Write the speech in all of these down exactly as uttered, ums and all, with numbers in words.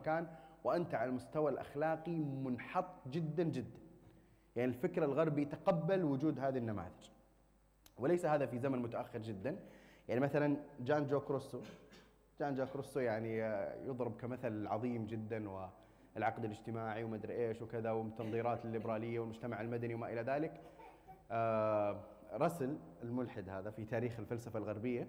مكان وأنت على المستوى الأخلاقي منحط جدا جدا. يعني الفكر الغربي تقبل وجود هذه النماذج، وليس هذا في زمن متأخر جدا. يعني مثلا جان جاك روسو، جان جاك روسو يعني يضرب كمثل عظيم جدا، والعقد الاجتماعي ومدري ايش وكذا، والتنظيرات الليبرالية والمجتمع المدني وما إلى ذلك. آه راسل الملحد هذا في تاريخ الفلسفة الغربية،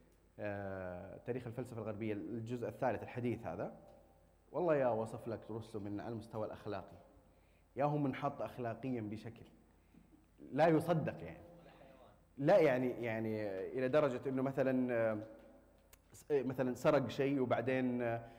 آه تاريخ الفلسفة الغربية الجزء الثالث الحديث هذا، والله يا وصف لك روسو من على المستوى الأخلاقي، يا هو منحط أخلاقيا بشكل لا يصدق. يعني لا يعني يعني إلى درجة أنه مثلا مثلا سرق شيء وبعدين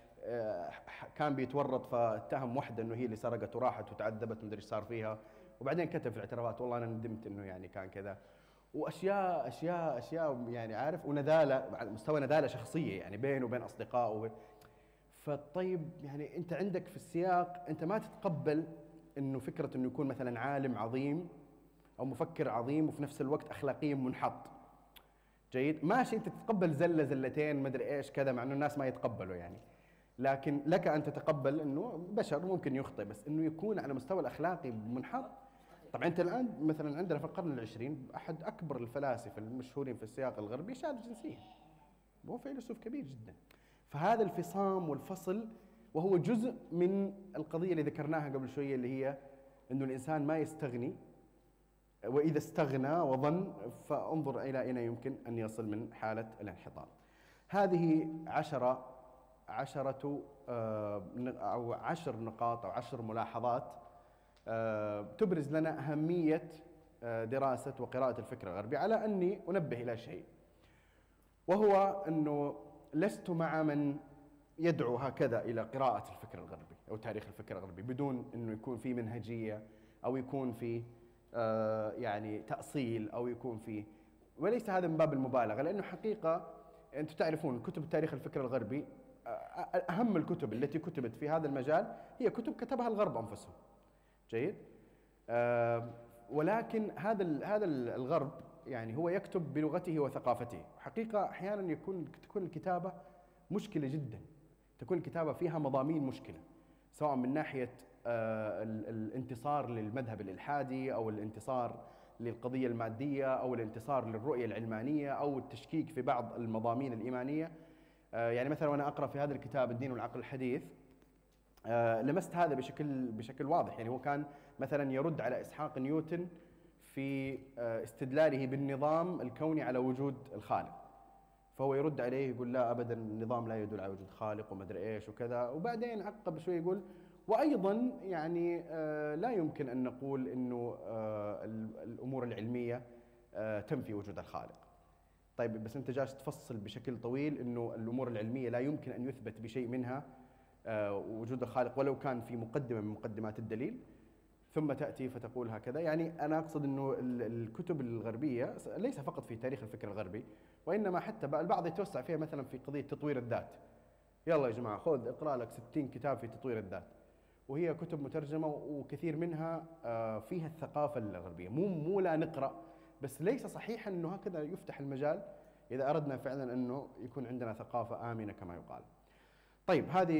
كان بيتورط فاتهم واحدة أنه هي اللي سرقت وراحت وتعذبت مدري ايش صار فيها، وبعدين كتب في الاعترافات والله أنا ندمت أنه يعني كان كذا، وأشياء أشياء أشياء يعني عارف، وندالة على مستوى ندالة شخصية يعني بينه وبين أصدقائه. فطيب يعني أنت عندك في السياق أنت ما تتقبل أنه فكرة أنه يكون مثلا عالم عظيم أو مفكر عظيم وفي نفس الوقت أخلاقيا منحط. جيد، ماشي أنت تتقبل زلة زلتين مدري إيش كذا، مع أنه الناس ما يتقبلوا يعني، لكن لك أن تتقبل أنه بشر ممكن يخطئ، بس أنه يكون على مستوى الأخلاقي منحط. طبعا أنت الآن مثلا عندنا في القرن العشرين أحد أكبر الفلاسفة المشهورين في السياق الغربي شاذ جنسيا، هو فيلسوف كبير جدا. فهذا الفصام والفصل وهو جزء من القضية اللي ذكرناها قبل شوية، اللي هي أنه الإنسان ما يستغني، وإذا استغنى وظن فانظر إلى أين يمكن أن يصل من حالة الانحطاط. هذه عشرة عشرة أو عشر نقاط أو عشر ملاحظات تبرز لنا أهمية دراسة وقراءة الفكر الغربي، على أني أنبه إلى شيء، وهو أنه لست مع من يدعو هكذا إلى قراءة الفكر الغربي أو تاريخ الفكر الغربي بدون أنه يكون في منهجية أو يكون في آه يعني تأصيل أو يكون في، وليس هذا من باب المبالغة، لأنه حقيقة أنتم تعرفون كتب تاريخ الفكر الغربي آه أهم الكتب التي كتبت في هذا المجال هي كتب كتبها الغرب أنفسهم. جيد، آه ولكن هذا هذا الغرب يعني هو يكتب بلغته وثقافته. حقيقة أحيانا يكون تكون الكتابة مشكلة جدا، تكون الكتابة فيها مضامين مشكلة، سواء من ناحية آه الانتصار للمذهب الإلحادي أو الانتصار للقضية المادية أو الانتصار للرؤية العلمانية أو التشكيك في بعض المضامين الإيمانية. آه يعني مثلا وأنا أقرأ في هذا الكتاب الدين والعقل الحديث آه لمست هذا بشكل بشكل واضح. يعني هو كان مثلا يرد على إسحاق نيوتن في آه استدلاله بالنظام الكوني على وجود الخالق، فهو يرد عليه يقول لا أبدا النظام لا يدل على وجود خالق وما أدري إيش وكذا، وبعدين عقب شوي يقول وأيضا يعني آه لا يمكن أن نقول أنه آه الأمور العلمية آه تنفي وجود الخالق. طيب بس أنت جالس تفصل بشكل طويل أنه الأمور العلمية لا يمكن أن يثبت بشيء منها آه وجود الخالق ولو كان في مقدمة من مقدمات الدليل، ثم تأتي فتقول هكذا. يعني أنا أقصد أنه الكتب الغربية ليس فقط في تاريخ الفكر الغربي، وإنما حتى البعض يتوسع فيها مثلا في قضية تطوير الذات. يلا يا جماعة خذ اقرأ لك ستين كتاب في تطوير الذات، وهي كتب مترجمة وكثير منها فيها الثقافة الغربية. مو مو لا نقرأ، بس ليس صحيحا أنه هكذا يفتح المجال إذا أردنا فعلا أنه يكون عندنا ثقافة آمنة كما يقال. طيب هذه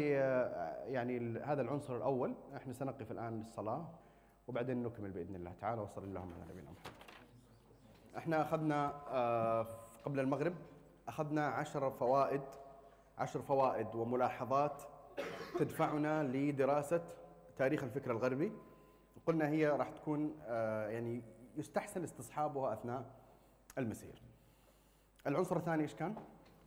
يعني هذا العنصر الأول. احنا سنقف الآن للصلاة وبعدين نكمل بإذن الله تعالى. وصلى اللهم على نبينا محمد. احنا أخذنا قبل المغرب أخذنا عشر فوائد عشر فوائد وملاحظات تدفعنا لدراسة تاريخ الفكر الغربي. قلنا هي راح تكون يعني يستحسن استصحابها أثناء المسير. العنصر الثاني إيش كان؟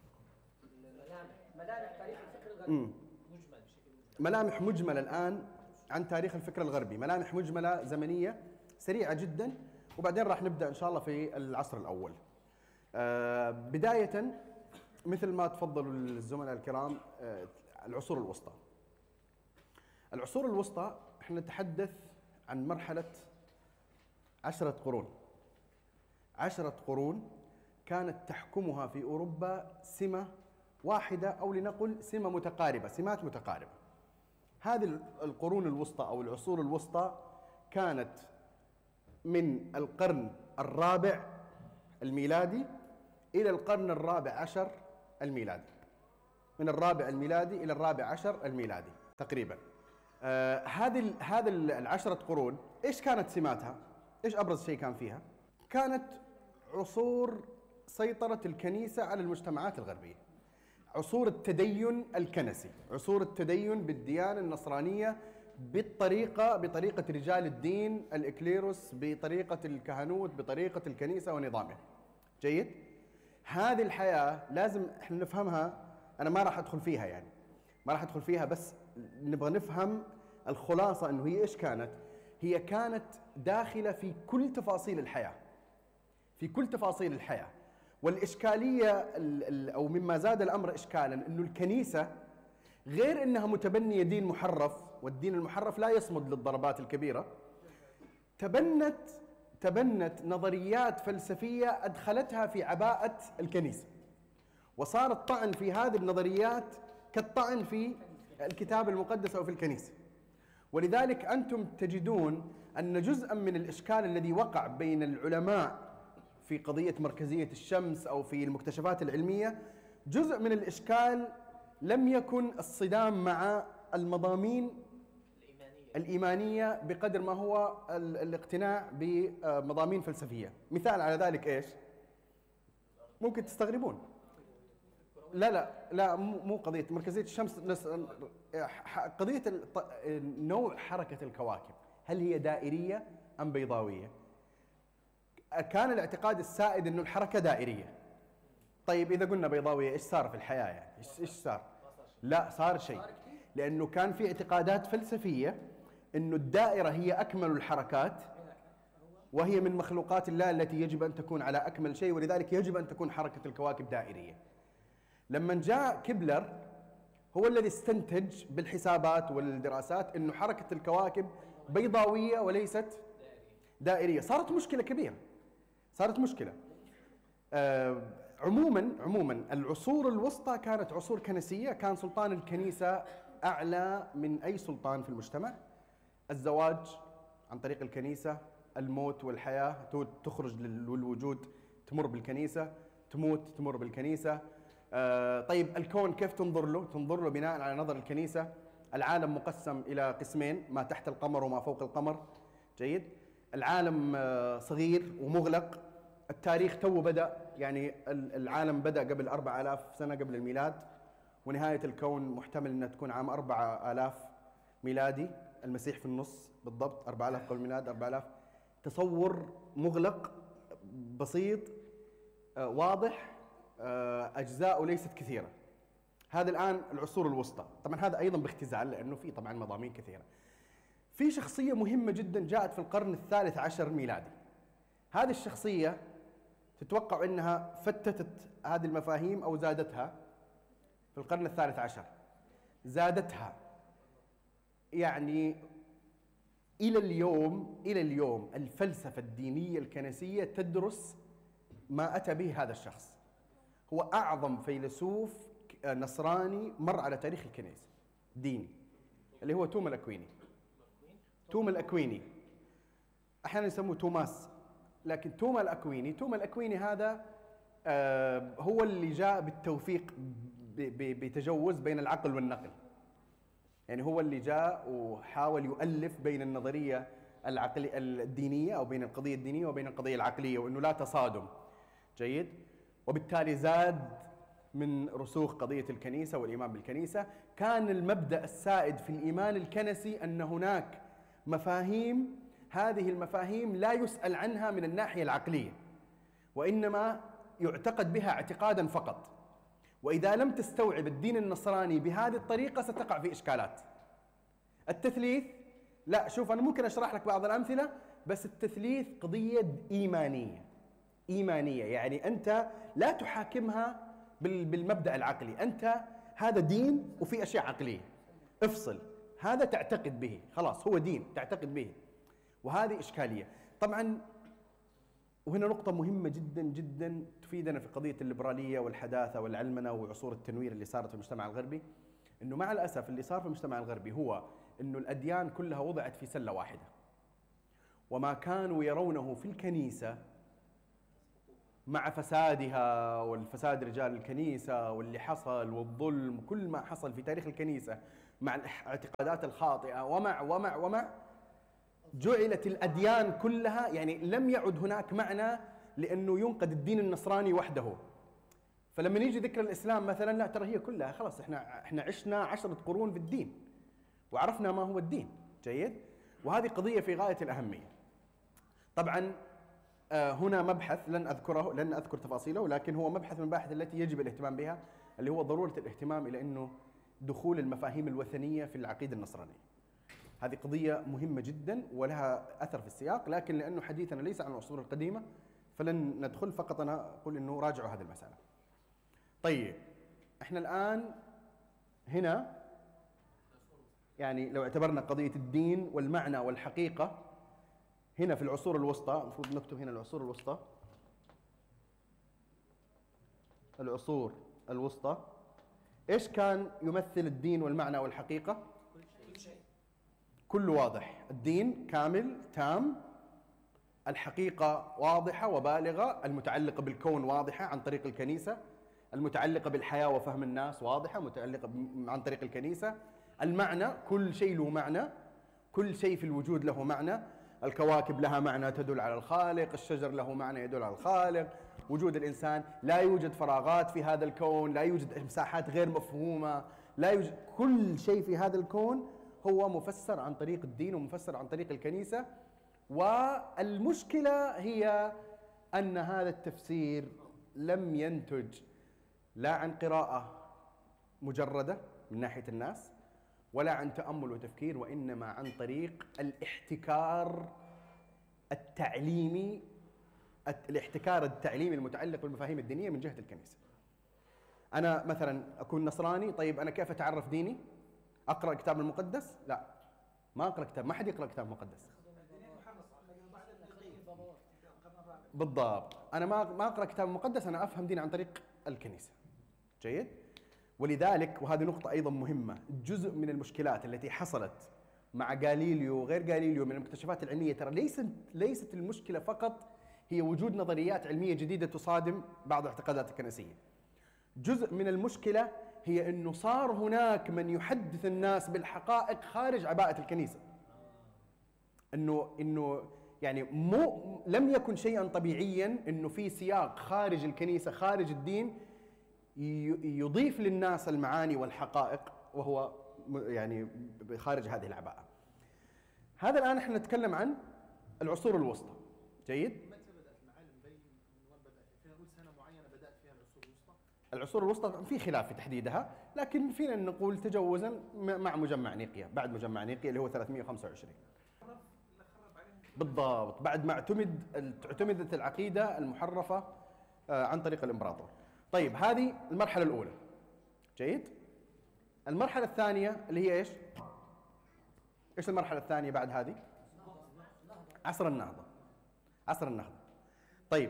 ملامح تاريخ الفكر الغربي مجمل بشكل مجمل. ملامح مجملة الآن عن تاريخ الفكر الغربي، ملامح مجملة زمنية سريعة جدا، وبعدين راح نبدأ إن شاء الله في العصر الأول. آه بداية مثل ما تفضلوا الزملاء الكرام، آه العصور الوسطى. العصور الوسطى احنا نتحدث عن مرحلة عشرة قرون عشرة قرون كانت تحكمها في أوروبا سمة واحدة، أو لنقل سمة متقاربة، سمات متقاربة. هذه القرون الوسطى أو العصور الوسطى كانت من القرن الرابع الميلادي إلى القرن الرابع عشر الميلادي، من الرابع الميلادي إلى الرابع عشر الميلادي. تقريبا. آه هذه هذه العشرة قرون ايش كانت سماتها؟ ايش ابرز شيء كان فيها؟ كانت عصور سيطرة الكنيسة على المجتمعات الغربية. عصور التدين الكنسي، عصور التدين بالديانة النصرانية بالطريقة بطريقة رجال الدين الإكليروس، بطريقة الكهنوت، بطريقة الكنيسة ونظامها. جيد؟ هذه الحياة لازم احنا نفهمها. أنا ما راح أدخل فيها يعني ما راح أدخل فيها بس نبغى نفهم الخلاصة أنه هي إيش كانت. هي كانت داخلة في كل تفاصيل الحياة، في كل تفاصيل الحياة. والإشكالية أو مما زاد الأمر إشكالا أنه الكنيسة غير أنها متبنية دين محرف، والدين المحرف لا يصمد للضربات الكبيرة، تبنت تبنت نظريات فلسفية أدخلتها في عباءة الكنيسة، وصار الطعن في هذه النظريات كالطعن في الكتاب المقدس أو في الكنيسة. ولذلك أنتم تجدون أن جزءا من الإشكال الذي وقع بين العلماء في قضية مركزية الشمس أو في المكتشفات العلمية، جزء من الإشكال لم يكن الصدام مع المضامين الإيمانية بقدر ما هو الاقتناع بمضامين فلسفية. مثال على ذلك إيش؟ ممكن تستغربون. لا لا لا مو قضية مركزية الشمس، قضية نوع حركة الكواكب، هل هي دائرية أم بيضاوية؟ كان الاعتقاد السائد أنه الحركة دائرية. طيب إذا قلنا بيضاوية إيش صار في الحياة يعني؟ إيش صار؟ لا صار شيء، لأنه كان في اعتقادات فلسفية أنه الدائرة هي أكمل الحركات، وهي من مخلوقات الله التي يجب أن تكون على أكمل شيء، ولذلك يجب أن تكون حركة الكواكب دائرية. لما جاء كيبلر هو الذي استنتج بالحسابات والدراسات أنه حركة الكواكب بيضاوية وليست دائرية. صارت مشكلة كبيرة، صارت مشكلة. آه عموما عموما العصور الوسطى كانت عصور كنسية، كان سلطان الكنيسة أعلى من أي سلطان في المجتمع. الزواج عن طريق الكنيسة، الموت والحياة تخرج للوجود تمر بالكنيسة، تموت تمر بالكنيسة. آه طيب الكون كيف تنظر له؟ تنظر له بناء على نظر الكنيسة. العالم مقسم إلى قسمين، ما تحت القمر وما فوق القمر. جيد؟ العالم آه صغير ومغلق. التاريخ تو بدأ، يعني العالم بدأ قبل أربعة آلاف سنة قبل الميلاد، ونهاية الكون محتمل أنها تكون عام أربعة آلاف ميلادي. المسيح في النص بالضبط، أربعة آلاف قبل الميلاد، أربعة آلاف. تصور مغلق بسيط آه واضح، آه أجزاء ليست كثيرة. هذا الآن العصور الوسطى. طبعا هذا أيضا باختزال لأنه في طبعا مضامين كثيرة. في شخصية مهمة جدا جاءت في القرن الثالث عشر ميلادي. هذه الشخصية تتوقع أنها فتتت هذه المفاهيم أو زادتها في القرن الثالث عشر، زادتها. يعني إلى اليوم إلى اليوم الفلسفة الدينية الكنسية تدرس ما أتى به هذا الشخص. هو أعظم فيلسوف نصراني مر على تاريخ الكنيسة ديني، اللي هو توما الأكويني. توما الأكويني أحيانا يسموه توماس، لكن توما الأكويني توما الأكويني هذا آه هو اللي جاء بالتوفيق بتجوز بين العقل والنقل. يعني هو اللي جاء وحاول يؤلف بين النظرية العقلية الدينية أو بين القضية الدينية وبين القضية العقلية، وأنه لا تصادم. جيد؟ وبالتالي زاد من رسوخ قضية الكنيسة والإيمان بالكنيسة. كان المبدأ السائد في الإيمان الكنسي أن هناك مفاهيم، هذه المفاهيم لا يسأل عنها من الناحية العقلية، وإنما يعتقد بها اعتقادا فقط. وإذا لم تستوعب الدين النصراني بهذه الطريقة ستقع في إشكالات. التثليث، لا شوف أنا ممكن أشرح لك بعض الأمثلة، بس التثليث قضية إيمانية إيمانية يعني أنت لا تحاكمها بالمبدأ العقلي. أنت هذا دين وفي أشياء عقلية، افصل. هذا تعتقد به، خلاص هو دين تعتقد به، وهذه إشكالية. طبعا وهنا نقطة مهمة جدا جدا تفيدنا في قضية الليبرالية والحداثة والعلمنة وعصور التنوير اللي صارت في المجتمع الغربي. إنه مع الأسف اللي صار في المجتمع الغربي هو إنه الأديان كلها وضعت في سلة واحدة، وما كانوا يرونه في الكنيسة مع فسادها والفساد رجال الكنيسة واللي حصل والظلم، كل ما حصل في تاريخ الكنيسة مع الاعتقادات الخاطئة ومع ومع ومع جعلت الأديان كلها، يعني لم يعد هناك معنى لأنه ينقد الدين النصراني وحده. فلما يجي ذكر الإسلام مثلا، لا ترى هي كلها خلاص، احنا احنا عشنا عشرة قرون في الدين وعرفنا ما هو الدين. جيد. وهذه قضية في غاية الأهمية. طبعا هنا مبحث لن أذكره، لن أذكر تفاصيله، لكن هو مبحث من المباحث التي يجب الاهتمام بها، اللي هو ضرورة الاهتمام إلى أنه دخول المفاهيم الوثنية في العقيدة النصرانية. هذه قضية مهمة جدا ولها أثر في السياق، لكن لأنه حديثنا ليس عن العصور القديمة فلن ندخل، فقط أنا أقول أنه راجعوا هذه المسألة. طيب احنا الآن هنا يعني لو اعتبرنا قضية الدين والمعنى والحقيقة هنا في العصور الوسطى، المفروض نكتب هنا العصور الوسطى، العصور الوسطى، ايش كان يمثل الدين والمعنى والحقيقة؟ كل شيء، كله واضح، الدين كامل تام، الحقيقة واضحة وبالغة، المتعلقة بالكون واضحة عن طريق الكنيسة، المتعلقة بالحياة وفهم الناس واضحة متعلقة عن طريق الكنيسة، المعنى كل شيء له معنى، كل شيء في الوجود له معنى، الكواكب لها معنى تدل على الخالق، الشجر له معنى يدل على الخالق، وجود الإنسان، لا يوجد فراغات في هذا الكون، لا يوجد مساحات غير مفهومة، لا يوجد، كل شيء في هذا الكون هو مفسر عن طريق الدين ومفسر عن طريق الكنيسة. والمشكلة هي أن هذا التفسير لم ينتج لا عن قراءة مجردة من ناحية الناس ولا عن تأمل وتفكير، وإنما عن طريق الاحتكار التعليمي، الاحتكار التعليمي المتعلق بالمفاهيم الدينية من جهة الكنيسة. أنا مثلا أكون نصراني، طيب أنا كيف أتعرف ديني؟ أقرأ الكتاب المقدس؟ لا، ما أقرأ كتاب، ما حد يقرأ كتاب مقدس. بالضبط، أنا ما ما أقرأ كتاب مقدس، أنا أفهم دين عن طريق الكنيسة. جيد؟ ولذلك، وهذه نقطة أيضا مهمة، جزء من المشكلات التي حصلت مع غاليليو وغير غاليليو من المكتشفات العلمية، ترى ليست ليست المشكلة فقط هي وجود نظريات علمية جديدة تصادم بعض الاعتقادات الكنسية. جزء من المشكلة هي أنه صار هناك من يحدث الناس بالحقائق خارج عباءة الكنيسة. أنه أنه يعني مو لم يكن شيئا طبيعيا أنه في سياق خارج الكنيسة خارج الدين يضيف للناس المعاني والحقائق وهو يعني خارج هذه العباءة. هذا الآن احنا نتكلم عن العصور الوسطى. جيد؟ متى بدأت المعالم بين فينا نقول سنة معينة بدأت فيها العصور الوسطى؟ العصور الوسطى في خلاف في تحديدها، لكن فينا نقول تجوزا مع مجمع نيقيا، بعد مجمع نيقيا اللي هو ثلاثمئة وخمسة وعشرين. بالضبط، بعد ما اعتمد اعتمدت العقيدة المحرفة عن طريق الإمبراطور. طيب هذه المرحلة الأولى. جيد؟ المرحلة الثانية اللي هي ايش؟ ايش المرحلة الثانية بعد هذه؟ عصر النهضة. عصر النهضة. طيب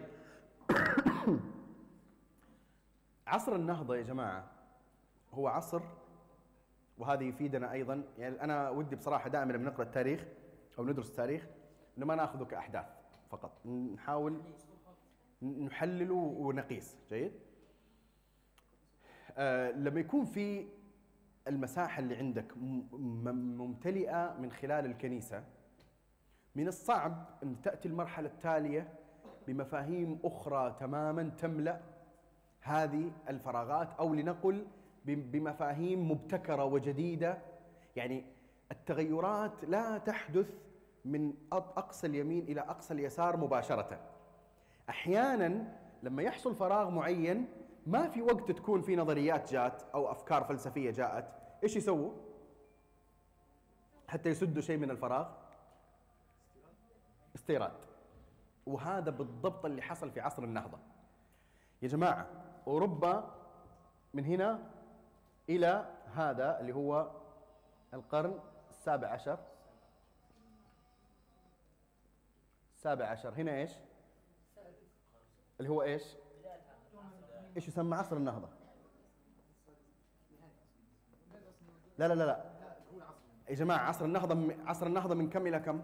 عصر النهضة يا جماعة هو عصر، وهذا يفيدنا أيضا، يعني أنا ودي بصراحة دائما لما نقرأ التاريخ أو ندرس التاريخ إنه ما نأخذه كأحداث فقط، نحاول نحلله ونقيس. جيد؟ آه لما يكون في المساحة اللي عندك ممتلئة من خلال الكنيسة، من الصعب أن تأتي المرحلة التالية بمفاهيم أخرى تماما تملأ هذه الفراغات، أو لنقل بمفاهيم مبتكرة وجديدة. يعني التغيرات لا تحدث من أقصى اليمين إلى أقصى اليسار مباشرة. أحيانا لما يحصل فراغ معين ما في وقت تكون في نظريات جات أو أفكار فلسفية جاءت، إيش يسووا حتى يسدوا شيء من الفراغ؟ استيراد. وهذا بالضبط اللي حصل في عصر النهضة يا جماعة. أوروبا من هنا إلى هذا اللي هو القرن السابع عشر، السابع عشر هنا إيش؟ اللي هو إيش؟ إيش يسمى عصر النهضة؟ لا لا لا لا يا جماعة، عصر النهضة عصر النهضة من كم إلى كم؟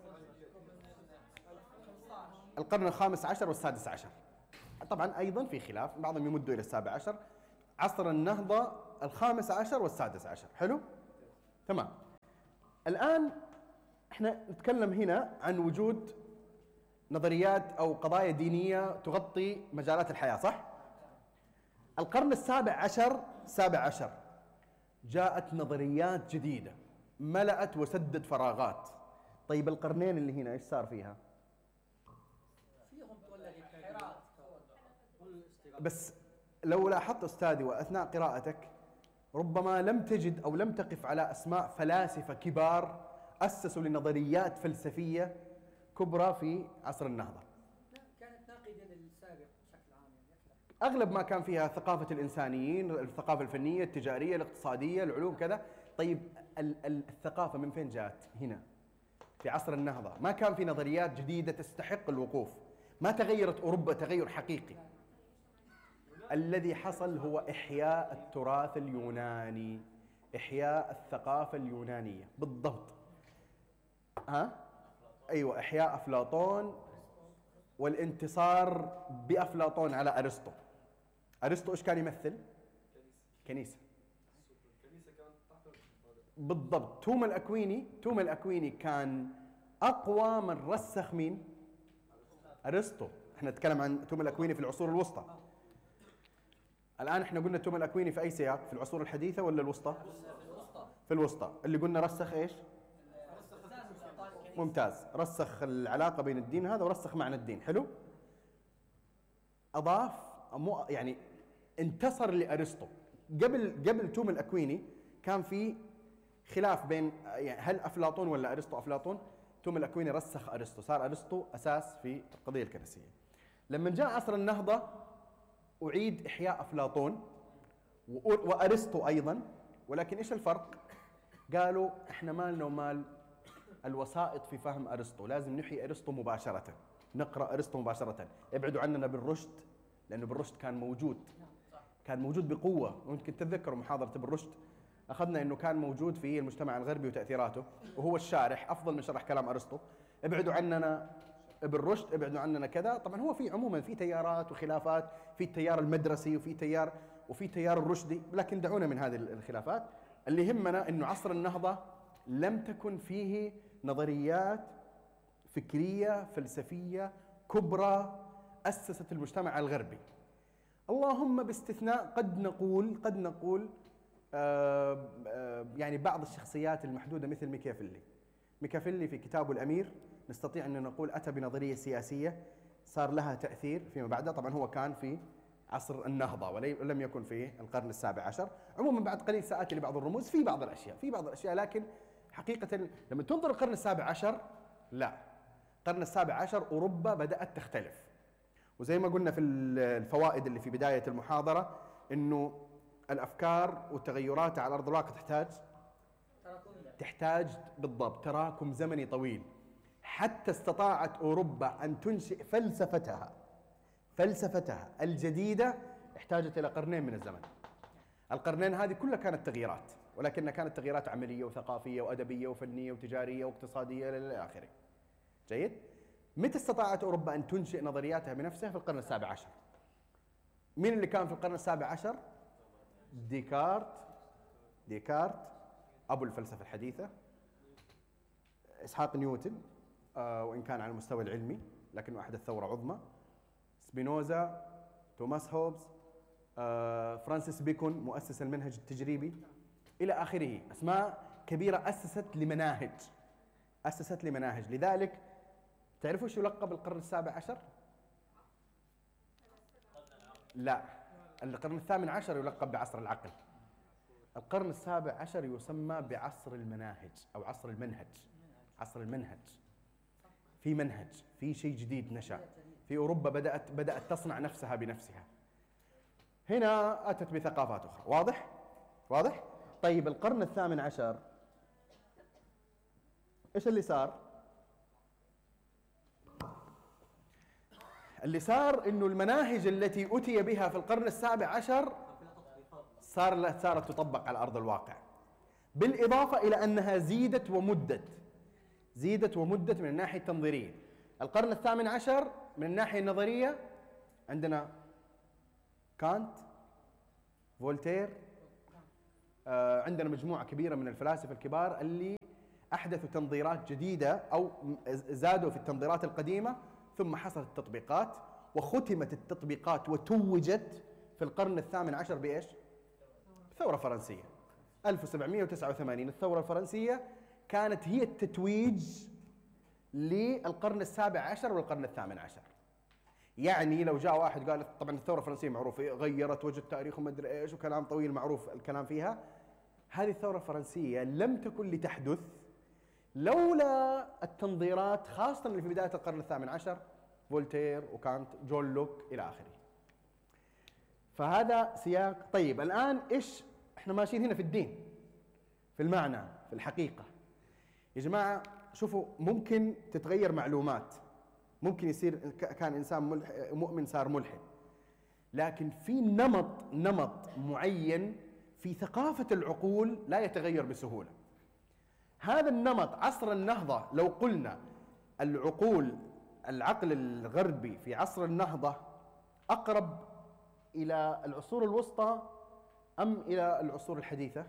القرن الخامس عشر والسادس عشر. طبعا أيضا في خلاف، بعضهم يمدوا إلى السابع عشر. عصر النهضة الخامس عشر والسادس عشر. حلو؟ تمام. الآن احنا نتكلم هنا عن وجود نظريات أو قضايا دينية تغطي مجالات الحياة، صح؟ القرن السابع عشر السابع عشر جاءت نظريات جديدة ملأت وسدت فراغات. طيب القرنين اللي هنا ايش صار فيها؟ فيهم تولد الحراك بس لو لاحظت أستاذي وأثناء قراءتك ربما لم تجد أو لم تقف على أسماء فلاسفة كبار أسسوا لنظريات فلسفية كبرى في عصر النهضة. كانت ناقدة للسابق بشكل عام يعني. أغلب ما كان فيها ثقافة الإنسانيين، الثقافة الفنية، التجارية، الاقتصادية، العلوم كذا. طيب الثقافة من فين جاءت؟ هنا في عصر النهضة ما كان في نظريات جديدة تستحق الوقوف، ما تغيرت أوروبا تغير حقيقي. الذي حصل هو إحياء التراث اليوناني، إحياء الثقافة اليونانية بالضبط. ها؟ أيوة، إحياء أفلاطون والانتصار بأفلاطون على أرسطو. أرسطو إيش كان يمثل؟ كنيسة. بالضبط. توما الأكويني توما الأكويني كان أقوى من رسخ مين؟ أرسطو. احنا نتكلم عن توما الأكويني في العصور الوسطى. الآن احنا قلنا توما الأكويني في أي سياق؟ في العصور الحديثة ولا الوسطى؟ في الوسطى. اللي قلنا رسخ إيش؟ ممتاز. رسخ العلاقة بين الدين هذا ورسخ معنى الدين. حلو. أضاف مو يعني انتصر لأرسطو. قبل قبل توما الأكويني كان في خلاف بين يعني هل أفلاطون ولا أرسطو. أفلاطون. توما الأكويني رسخ أرسطو، صار أرسطو أساس في القضية الكنسية. لما جاء عصر النهضة أعيد إحياء أفلاطون وأرسطو أيضا، ولكن إيش الفرق؟ قالوا إحنا مالنا ومال الوسائط في فهم أرسطو، لازم نحيي أرسطو مباشرة، نقرأ أرسطو مباشرة، ابعدوا عننا بالرشد، لأنه بالرشد كان موجود كان موجود بقوة. ممكن تتذكروا محاضرة بالرشد أخذنا أنه كان موجود في المجتمع الغربي وتأثيراته، وهو الشارح أفضل من شرح كلام أرسطو. ابعدوا عننا بالرشد، ابعدوا عننا كذا. طبعا هو في عموما في تيارات وخلافات، في التيار المدرسي وفي تيار وفي تيار الرشدي، لكن دعونا من هذه الخلافات. اللي يهمنا أنه عصر النهضة لم تكن فيه نظريات فكرية فلسفية كبرى أسست المجتمع الغربي، اللهم باستثناء قد نقول قد نقول آه آه يعني بعض الشخصيات المحدودة مثل ميكافيلي. ميكافيلي في كتابه الأمير نستطيع أن نقول أتى بنظرية سياسية صار لها تأثير فيما بعد. طبعا هو كان في عصر النهضة ولم يكن في القرن السابع عشر. عموما بعد قليل سآتي لبعض الرموز في بعض الأشياء في بعض الأشياء لكن حقيقة لما تنظر القرن السابع عشر، لا، القرن السابع عشر أوروبا بدأت تختلف. وزي ما قلنا في الفوائد اللي في بداية المحاضرة إنه الأفكار والتغيرات على أرض الواقع تحتاج تحتاج بالضبط تراكم زمني طويل. حتى استطاعت أوروبا أن تنشئ فلسفتها فلسفتها الجديدة احتاجت إلى قرنين من الزمن. القرنين هذه كلها كانت تغييرات، ولكنها كانت تغييرات عملية وثقافية وأدبية وفنية وتجارية واقتصادية إلى آخره. جيد؟ متى استطاعت أوروبا أن تنشئ نظرياتها بنفسها؟ في القرن السابع عشر. مين اللي كان في القرن السابع عشر؟ ديكارت ديكارت أبو الفلسفة الحديثة. إسحاق نيوتن آه وإن كان على المستوى العلمي لكنه أحدث ثورة عظمى. سبينوزا، توماس هوبز، آه فرانسيس بيكون مؤسس المنهج التجريبي إلى آخره. أسماء كبيرة أسست لمناهج أسست لمناهج لذلك تعرفوا شو يلقب القرن السابع عشر؟ لا، القرن الثامن عشر يلقب بعصر العقل. القرن السابع عشر يسمى بعصر المناهج أو عصر المنهج. عصر المنهج، في منهج، في شيء جديد نشأ في أوروبا، بدأت بدأت تصنع نفسها بنفسها. هنا أتت بثقافات أخرى. واضح؟ واضح؟ طيب القرن الثامن عشر إيش اللي صار؟ اللي صار إنه المناهج التي أتي بها في القرن السابع عشر صار صارت تطبق على أرض الواقع، بالإضافة إلى أنها زيدت ومدت زيدت ومدت من الناحية التنظيرية. القرن الثامن عشر من الناحية النظرية عندنا كانت، فولتير، آه، عندنا مجموعة كبيرة من الفلاسفة الكبار اللي أحدثوا تنظيرات جديدة أو زادوا في التنظيرات القديمة، ثم حصلت التطبيقات وختمت التطبيقات وتوجت في القرن الثامن عشر بإيش؟ ثورة فرنسية ألف وسبعمئة وتسعة وثمانين. الثورة الفرنسية كانت هي التتويج للقرن السابع عشر والقرن الثامن عشر. يعني لو جاء واحد قال، طبعا الثورة الفرنسية معروفة غيرت وجه التاريخ وما ادري ايش وكلام طويل معروف الكلام فيها، هذه الثورة الفرنسية لم تكن لتحدث لولا التنظيرات، خاصة اللي في بداية القرن الثامن عشر، فولتير وكانت جون لوك إلى آخره. فهذا سياق. طيب الآن إيش إحنا ماشيين هنا في الدين، في المعنى، في الحقيقة. يا جماعة شوفوا، ممكن تتغير معلومات، ممكن يصير كان إنسان مؤمن صار ملحد، لكن في نمط نمط معين في ثقافة العقول لا يتغير بسهولة. هذا النمط عصر النهضة، لو قلنا العقول العقل الغربي في عصر النهضة أقرب إلى العصور الوسطى أم إلى العصور الحديثة؟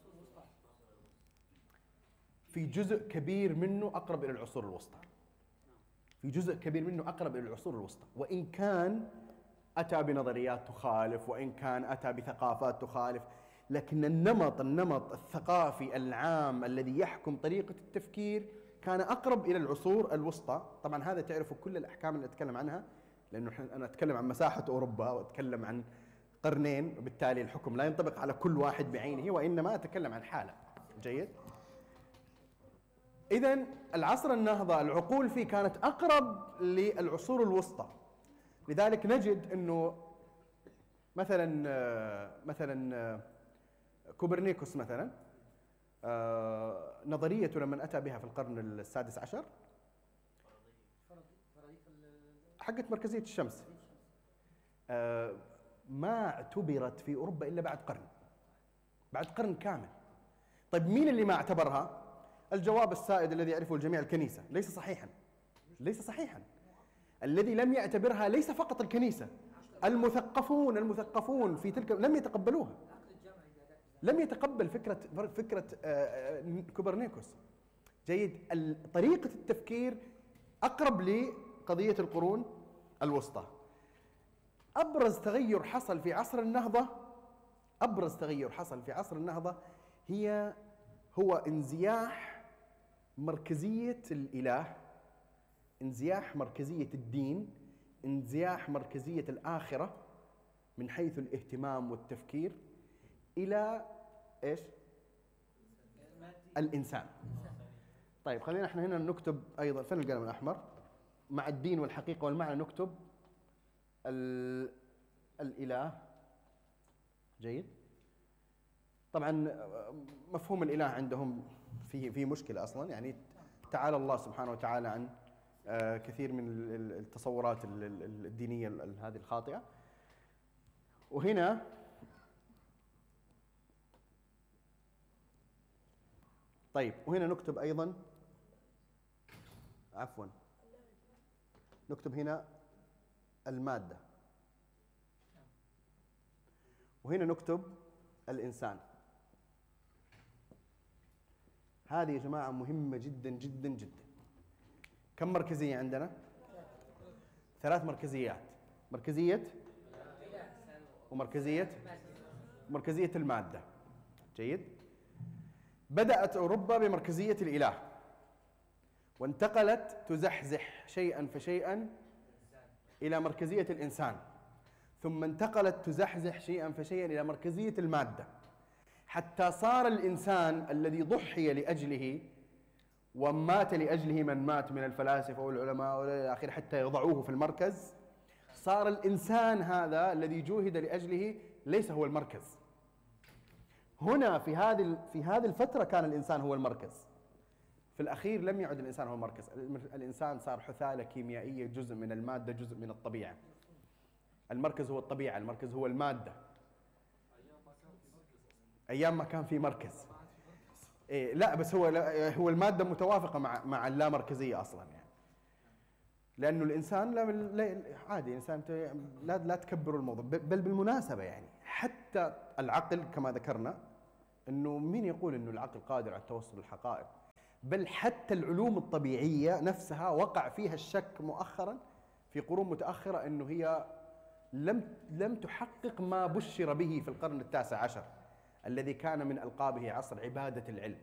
في جزء كبير منه أقرب إلى العصور الوسطى، في جزء كبير منه أقرب إلى العصور الوسطى، وإن كان أتى بنظريات تخالف، وإن كان أتى بثقافات تخالف، لكن النمط النمط الثقافي العام الذي يحكم طريقة التفكير كان أقرب إلى العصور الوسطى. طبعا هذا تعرفوا كل الأحكام اللي أتكلم عنها، لأنه أنا أتكلم عن مساحة أوروبا وأتكلم عن قرنين، وبالتالي الحكم لا ينطبق على كل واحد بعينه، وإنما أتكلم عن حالة. جيد؟ إذن العصر النهضة العقول فيه كانت أقرب للعصور الوسطى، لذلك نجد أنه مثلا مثلا كوبرنيكوس مثلا، نظريته لما أتى بها في القرن السادس عشر حقت مركزية الشمس، ما اعتبرت في أوروبا إلا بعد قرن، بعد قرن كامل. طيب مين اللي ما اعتبرها؟ الجواب السائد الذي يعرفه الجميع، الكنيسة. ليس صحيحا، ليس صحيحا. الذي لم يعتبرها ليس فقط الكنيسة، المثقفون المثقفون في تلك لم يتقبلوها، لم يتقبل فكرة فكرة كوبرنيكوس. جيد؟ طريقة التفكير أقرب لقضية القرون الوسطى. أبرز تغير حصل في عصر النهضة، أبرز تغير حصل في عصر النهضة هي هو انزياح مركزية الإله، انزياح مركزية الدين، انزياح مركزية الآخرة من حيث الاهتمام والتفكير إلى إيش؟ الإنسان. طيب خلينا احنا هنا نكتب أيضا، فين القلم الأحمر؟ مع الدين والحقيقة والمعنى نكتب الإله. جيد؟ طبعا مفهوم الإله عندهم فيه في مشكلة أصلا، يعني تعالى الله سبحانه وتعالى عن كثير من التصورات الدينية هذه الخاطئة. وهنا طيب وهنا نكتب أيضا، عفوا نكتب هنا المادة، وهنا نكتب الإنسان. هذه يا جماعة مهمة جدا جدا جدا. كم مركزية عندنا؟ ثلاث مركزيات، مركزية ومركزية مركزية المادة. جيد؟ بدأت أوروبا بمركزية الإله، وانتقلت تزحزح شيئا فشيئا إلى مركزية الإنسان، ثم انتقلت تزحزح شيئا فشيئا إلى مركزية المادة، حتى صار الإنسان الذي ضحي لأجله ومات لأجله من مات من الفلاسفة والعلماء والى آخره حتى يضعوه في المركز، صار الإنسان هذا الذي جوهد لأجله ليس هو المركز. هنا في هذه في هذه الفترة كان الإنسان هو المركز، في الأخير لم يعد الإنسان هو المركز. الإنسان صار حثالة كيميائية، جزء من المادة، جزء من الطبيعة. المركز هو الطبيعة، المركز هو المادة. أيام ما كان في مركز. إيه لا بس هو هو المادة متوافقة مع مع اللامركزية أصلا، يعني لأنه الإنسان لا عادي، الإنسان لا لا تكبروا الموضوع. بل بالمناسبة يعني حتى العقل كما ذكرنا أنه مين يقول أنه العقل قادر على التوصل للحقائق؟ بل حتى العلوم الطبيعية نفسها وقع فيها الشك مؤخرا في قرون متأخرة أنه هي لم لم تحقق ما بشر به في القرن التاسع عشر الذي كان من ألقابه عصر عبادة العلم.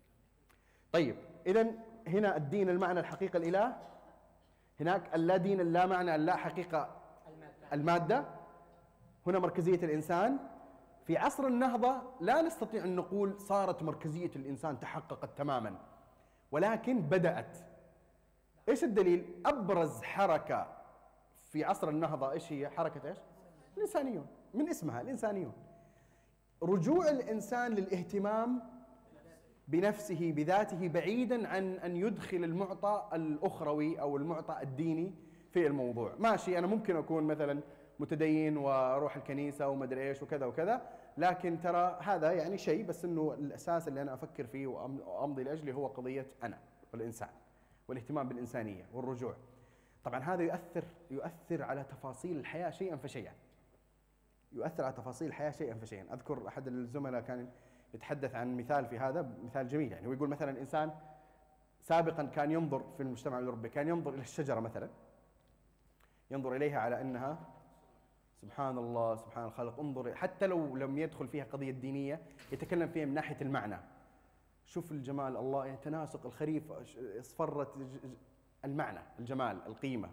طيب إذن هنا الدين المعنى الحقيقة الإله، هناك اللا دين اللا معنى اللا حقيقة المادة، هنا مركزية الإنسان. في عصر النهضة لا نستطيع أن نقول صارت مركزية الإنسان تحققت تماما، ولكن بدأت. إيش الدليل؟ أبرز حركة في عصر النهضة إيش هي؟ حركة إيش؟ الإنسانيون، من اسمها الإنسانيون. رجوع الإنسان للاهتمام بنفسه بذاته بعيدا عن أن يدخل المعطى الأخروي أو المعطى الديني في الموضوع. ماشي، أنا ممكن أكون مثلا متدين وأروح الكنيسة ومدري إيش وكذا وكذا، لكن ترى هذا يعني شيء، بس إنه الأساس اللي أنا أفكر فيه وأمضي لأجله هو قضية أنا والإنسان والاهتمام بالإنسانية والرجوع. طبعا هذا يؤثر يؤثر على تفاصيل الحياة شيئا فشيئا، يؤثر على تفاصيل الحياة شيئا فشيئا. أذكر أحد الزملاء كان يتحدث عن مثال في هذا، مثال جميل يعني. هو يقول مثلا الإنسان سابقا كان ينظر في المجتمع الأوروبي، كان ينظر إلى الشجرة مثلا، ينظر إليها على أنها سبحان الله سبحان الخالق، انظر، حتى لو لم يدخل فيها قضية دينية يتكلم فيها من ناحية المعنى. شوف الجمال، الله يتناسق، الخريف اصفرت، المعنى، الجمال، القيمة.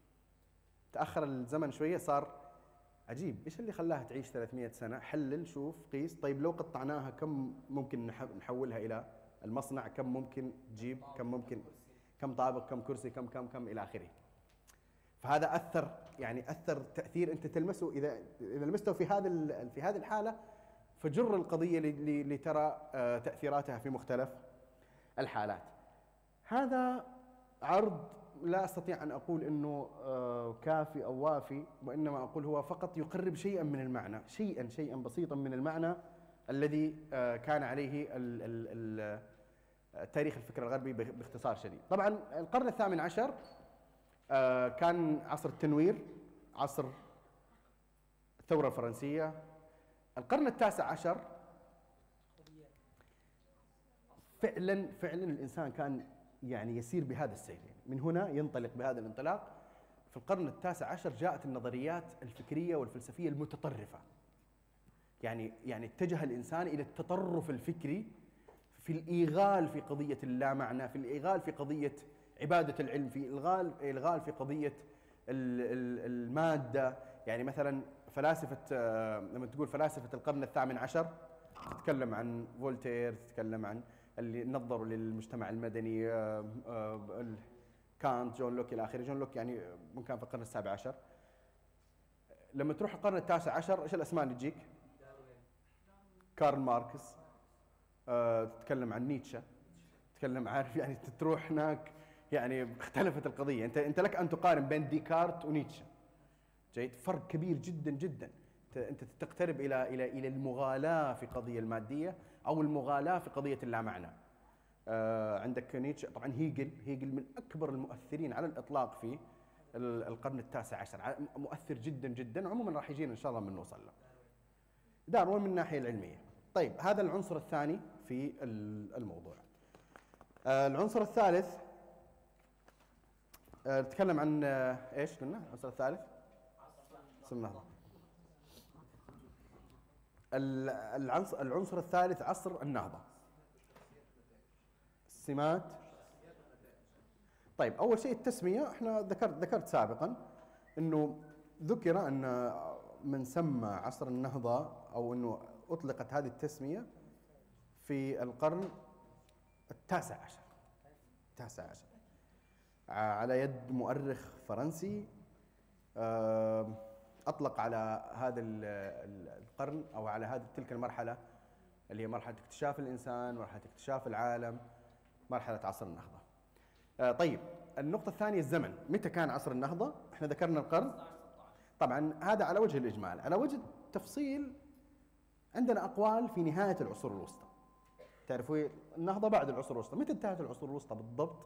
تأخر الزمن شوية صار عجيب، إيش اللي خلاها تعيش ثلاثمئة سنة؟ حلل، شوف، قيس. طيب لو قطعناها كم ممكن نحولها إلى المصنع؟ كم ممكن تجيب؟ كم ممكن، كم طابق، كم كرسي، كم كم كم إلى آخره. فهذا أثر، يعني أثر تأثير أنت تلمسه. إذا إذا لمسته في هذا في هذه الحالة فجر القضية لترى تأثيراتها في مختلف الحالات. هذا عرض لا أستطيع أن أقول أنه كافي أو وافي، وإنما أقول هو فقط يقرب شيئا من المعنى، شيئا شيئا بسيطا من المعنى الذي كان عليه التاريخ الفكر الغربي باختصار شديد. طبعا القرن الثامن عشر كان عصر التنوير، عصر الثورة الفرنسية. القرن التاسع عشر فعلا فعلا الإنسان كان يعني يسير بهذا السير، من هنا ينطلق بهذا الانطلاق. في القرن التاسع عشر جاءت النظريات الفكرية والفلسفية المتطرفة، يعني يعني اتجه الإنسان إلى التطرف الفكري في الإيغال في قضية اللامعنى، في الإيغال في قضية عبادة العلم، في إلغاء إلغاء في قضية المادة. يعني مثلا فلاسفة، لما تقول فلاسفة القرن الثامن عشر تتكلم عن فولتير، تتكلم عن اللي نظروا للمجتمع المدني، كانت، جون لوك إلى آخره. جون لوك يعني من كان في القرن السابع عشر. لما تروح القرن التاسع عشر إيش الأسماء اللي تجيك؟ كارل ماركس، تتكلم عن نيتشه، تتكلم، عارف يعني تروح هناك، يعني اختلفت القضية. أنت أنت لك أن تقارن بين ديكارت ونيتشه، جيد، فرق كبير جدا جدا. أنت تقترب إلى إلى إلى المغالاة في قضية المادية أو المغالاة في قضية اللامعنى. آه عندك نيتشه، طبعا هيجل، هيجل من أكبر المؤثرين على الإطلاق في القرن التاسع عشر، مؤثر جدا جدا. عموما راح يجينا إن شاء الله من نوصل له. داروين من الناحية العلمية. طيب هذا العنصر الثاني في الموضوع. آه العنصر الثالث آه نتكلم عن آه ايش قلنا؟ العنصر الثالث عصر النهضة. العنصر العنصر الثالث عصر النهضة، السمات. طيب أول شيء التسمية، احنا ذكرت ذكرت سابقا انه ذكر ان من سمى عصر النهضة او انه اطلقت هذه التسمية في القرن التاسع عشر، التاسع عشر على يد مؤرخ فرنسي أطلق على هذا القرن أو على هذه تلك المرحلة اللي هي مرحلة اكتشاف الإنسان، مرحلة اكتشاف العالم، مرحلة عصر النهضة. طيب النقطة الثانية الزمن، متى كان عصر النهضة؟ احنا ذكرنا القرن، طبعا هذا على وجه الإجمال. على وجه التفصيل عندنا أقوال في نهاية العصور الوسطى. تعرفوا النهضة بعد العصور الوسطى، متى انتهت العصور الوسطى بالضبط؟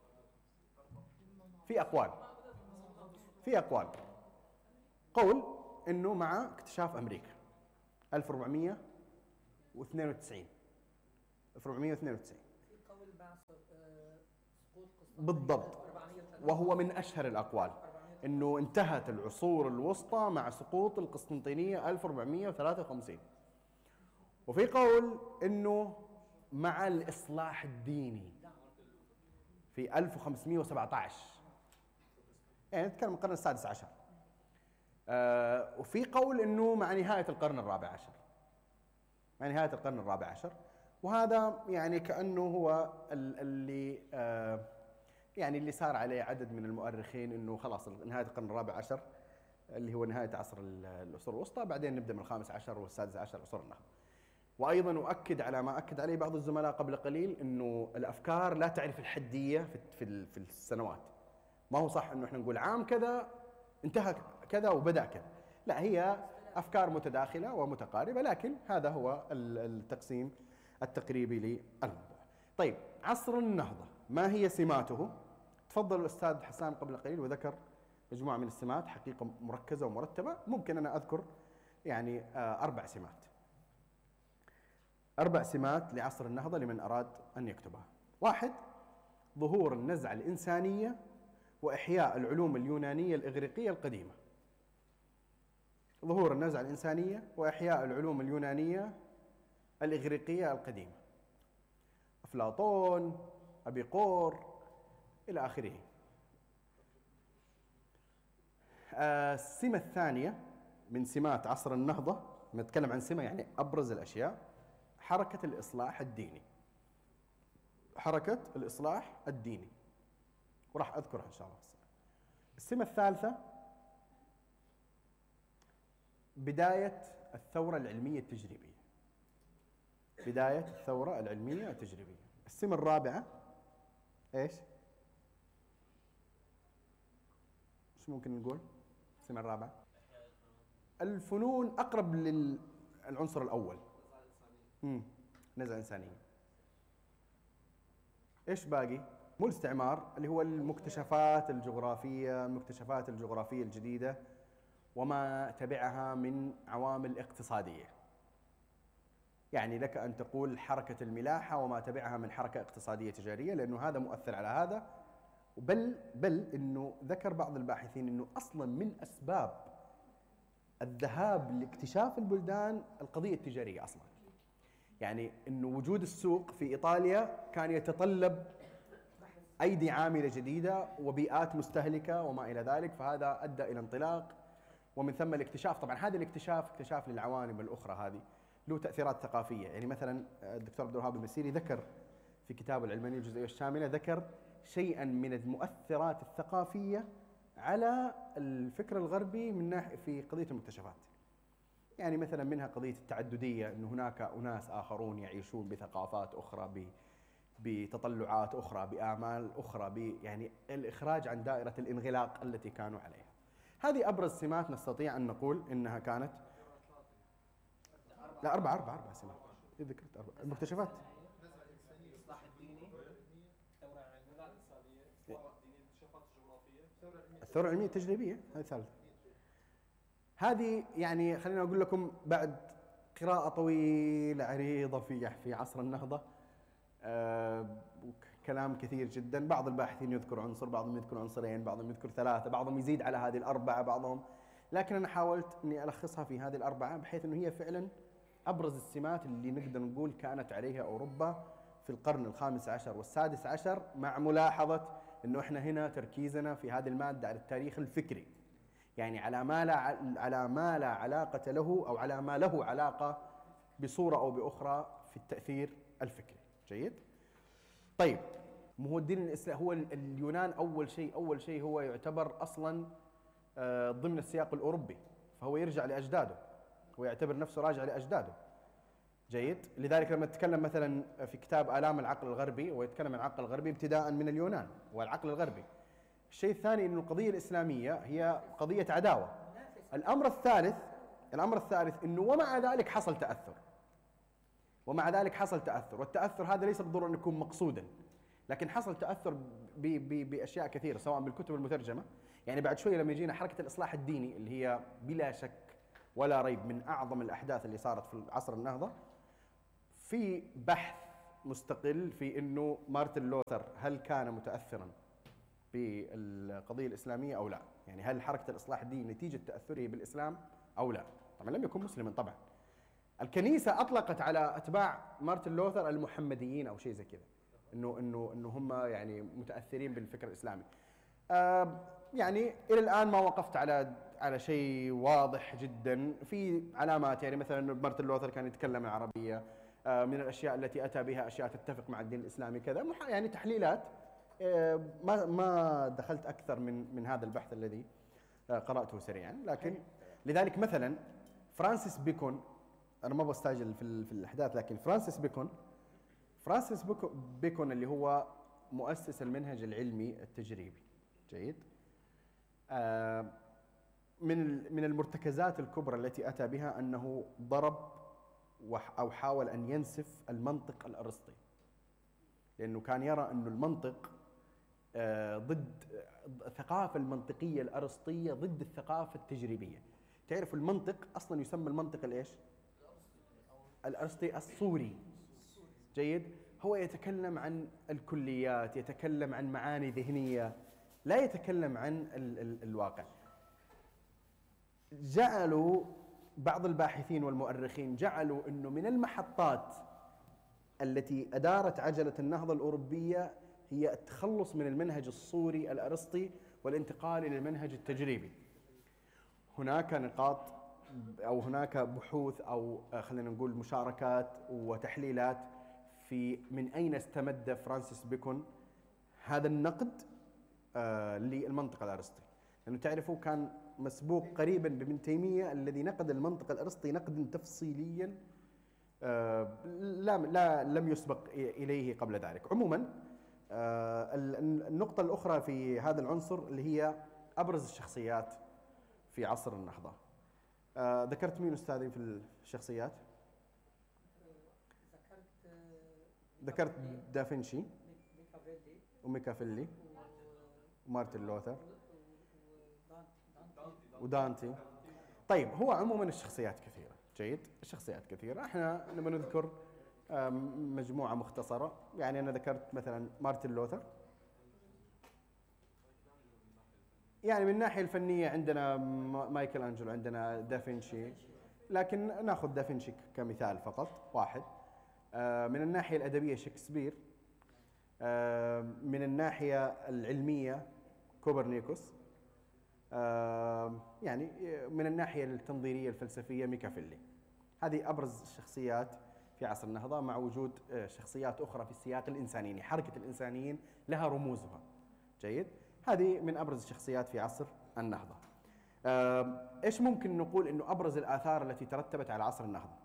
في أقوال في أقوال قول إنه مع اكتشاف أمريكا ألف وأربعمئة واثنين وتسعين ألف وأربعمئة واثنين وتسعين في قول بعد آه، سقوط قسطنطينية بالضبط، أربعمئة وثلاثة وهو من أشهر الأقوال أنه انتهت العصور الوسطى مع سقوط القسطنطينية ألف وأربعمئة وثلاثة وخمسين. وفي قول أنه مع الإصلاح الديني في ألف وخمسمئة وسبعة عشر، يعني نتكلم القرن السادس عشر. آه وفي قول أنه مع نهاية القرن الرابع عشر، مع نهاية القرن الرابع عشر. وهذا يعني كأنه هو اللي آه يعني اللي صار عليه عدد من المؤرخين، أنه خلاص نهاية القرن الرابع عشر اللي هو نهاية عصر العصور الوسطى، بعدين نبدأ من الخامس عشر والسادس عشر عصور النهضة. وأيضا أؤكد على ما أكد عليه بعض الزملاء قبل قليل، أنه الأفكار لا تعرف الحدية في في في السنوات. ما هو صح أنه إحنا نقول عام كذا انتهى كذا وبدأ كذا، لا، هي أفكار متداخلة ومتقاربة، لكن هذا هو التقسيم التقريبي للموضوع. طيب، عصر النهضة ما هي سماته؟ تفضل الأستاذ حسان قبل قليل وذكر مجموعة من السمات حقيقة مركزة ومرتبة. ممكن أنا أذكر يعني أربع سمات أربع سمات لعصر النهضة لمن أراد أن يكتبها. واحد، ظهور النزعة الإنسانية وإحياء العلوم اليونانية الإغريقية القديمة. ظهور النزعة الإنسانية وإحياء العلوم اليونانية الإغريقية القديمة، أفلاطون، أبيقور إلى آخره. السمة الثانية من سمات عصر النهضة، نتكلم عن سمة يعني أبرز الأشياء، حركة الإصلاح الديني. حركة الإصلاح الديني، وراح أذكرها إن شاء الله. السمة الثالثة، بداية الثورة العلمية التجريبية. بداية الثورة العلمية التجريبية. السمة الرابعة إيش؟ شو ممكن نقول؟ السمة الرابعة الفنون، أقرب للعنصر الأول. امم نزعة إنسانية. إيش باقي؟ مو الاستعمار، اللي هو المكتشفات الجغرافية، المكتشفات الجغرافية الجديدة وما تبعها من عوامل اقتصادية. يعني لك أن تقول حركة الملاحة وما تبعها من حركة اقتصادية تجارية، لأنه هذا مؤثر على هذا. بل بل إنه ذكر بعض الباحثين إنه أصلاً من أسباب الذهاب لاكتشاف البلدان القضية التجارية أصلاً. يعني إنه وجود السوق في إيطاليا كان يتطلب أيدي عاملة جديدة وبيئات مستهلكة وما إلى ذلك، فهذا أدى إلى انطلاق، ومن ثم الاكتشاف. طبعاً هذا الاكتشاف اكتشاف للعوالم الأخرى، هذه له تأثيرات ثقافية. يعني مثلاً الدكتور عبد الوهاب المسيري ذكر في كتابه العلمانية الجزئية الشاملة، ذكر شيئاً من المؤثرات الثقافية على الفكر الغربي من ناحية في قضية المكتشفات. يعني مثلاً منها قضية التعددية، أن هناك أناس آخرون يعيشون بثقافات أخرى، بتطلعات أخرى، بآمال أخرى، ب يعني الإخراج عن دائرة الانغلاق التي كانوا عليها. هذه أبرز سمات نستطيع أن نقول إنها كانت لا أربعة أربعة أربعة سمات. ذكرت أربعة المكتشفات. الإصلاح الديني، الثورة العلمية الاقتصادية، الثورة الدينية، الاكتشافات الجغرافية، الثورة العلمية التجريبية، هذه ثالثة. هذه يعني خلينا أقول لكم بعد قراءة طويلة عريضة في في عصر النهضة، آه كلام كثير جدا. بعض الباحثين يذكر عنصر، بعضهم يذكر عنصرين، بعضهم يذكر ثلاثة، بعضهم يزيد على هذه الأربعة، بعضهم، لكن أنا حاولت أني ألخصها في هذه الأربعة بحيث أنه هي فعلا أبرز السمات اللي نقدر نقول كانت عليها أوروبا في القرن الخامس عشر والسادس عشر، مع ملاحظة أنه إحنا هنا تركيزنا في هذه المادة على التاريخ الفكري، يعني على ما لا على ما لا علاقة له أو على ما له علاقة بصورة أو بأخرى في التأثير الفكري. جيد؟ طيب، ما هو الدين الإسلامي هو اليونان أول شيء أول شيء هو يعتبر أصلاً ضمن السياق الأوروبي، فهو يرجع لأجداده، هو يعتبر نفسه راجع لأجداده. جيد؟ لذلك لما نتكلم مثلا في كتاب آلام العقل الغربي، ويتكلم عن العقل الغربي ابتداء من اليونان والعقل الغربي. الشيء الثاني إنه القضية الإسلامية هي قضية عداوة. الأمر الثالث الأمر الثالث إنه ومع ذلك حصل تأثر، ومع ذلك حصل تأثر، والتأثر هذا ليس بالضرورة أن يكون مقصودا، لكن حصل تأثر ب ب بأشياء كثيرة سواء بالكتب المترجمة. يعني بعد شوية لما يجينا حركة الإصلاح الديني اللي هي بلا شك ولا ريب من أعظم الأحداث اللي صارت في عصر النهضة، في بحث مستقل في انه مارتن لوثر هل كان متاثرا بالقضيه الاسلاميه او لا، يعني هل حركه الاصلاح الديني نتيجه تاثره بالاسلام او لا. طبعا لم يكن مسلما طبعا. الكنيسه اطلقت على اتباع مارتن لوثر المحمديين او شيء زي كذا، انه انه انه هم يعني متاثرين بالفكر الاسلامي. آه يعني الى الان ما وقفت على على شيء واضح جدا. في علامات، يعني مثلا مارتن لوثر كان يتكلم العربيه، آه من الاشياء التي اتى بها اشياء تتفق مع الدين الاسلامي كذا، يعني تحليلات. آه ما ما دخلت اكثر من من هذا البحث الذي آه قراته سريعا، لكن لذلك مثلا فرانسيس بيكون، انا ما بستعجل في في الاحداث، لكن فرانسيس بيكون فرانسيس بيكون اللي هو مؤسس المنهج العلمي التجريبي، جيد. آه من من المرتكزات الكبرى التي اتى بها انه ضرب او حاول ان ينسف المنطق الارسطي، لانه كان يرى انه المنطق آه ضد الثقافه المنطقيه الارسطيه، ضد الثقافه التجريبيه. تعرف المنطق اصلا يسمى المنطق الايش؟ الارسطي الصوري، جيد. هو يتكلم عن الكليات، يتكلم عن معاني ذهنيه، لا يتكلم عن ال ال الواقع. جعلوا بعض الباحثين والمؤرخين جعلوا انه من المحطات التي ادارت عجله النهضه الاوروبيه هي التخلص من المنهج الصوري الارسطي والانتقال الى المنهج التجريبي. هناك نقاط او هناك بحوث او خلينا نقول مشاركات وتحليلات في من اين استمد فرانسيس بيكون هذا النقد آه للمنطق الارسطي، لانه تعرفوا كان مسبوق قريبا بابن تيميه الذي نقد المنطق الارسطي نقدا تفصيليا آه لا لا لم يسبق اليه قبل ذلك. عموما آه النقطه الاخرى في هذا العنصر اللي هي ابرز الشخصيات في عصر النهضه. آه ذكرت مين استاذي في الشخصيات؟ ذكرت ذكرت دافنشي ميكافيلي وميكافيلي ومارتن لوثر ودانتي. ودانتي. طيب هو عموما الشخصيات كثيرة، جيد، الشخصيات كثيرة. احنا نبغى نذكر مجموعة مختصرة. يعني أنا ذكرت مثلا مارتن لوثر، يعني من الناحية الفنية عندنا مايكل أنجلو، عندنا دافنشي، لكن ناخذ دافنشي كمثال فقط واحد. من الناحية الأدبية شكسبير، من الناحية العلمية كوبرنيكوس، يعني من الناحية التنظيرية الفلسفية ميكافيلي. هذه أبرز الشخصيات في عصر النهضة، مع وجود شخصيات أخرى في السياق الإنساني. حركة الإنسانيين لها رموزها، جيد. هذه من أبرز الشخصيات في عصر النهضة. إيش ممكن نقول إنه أبرز الآثار التي ترتبت على عصر النهضة؟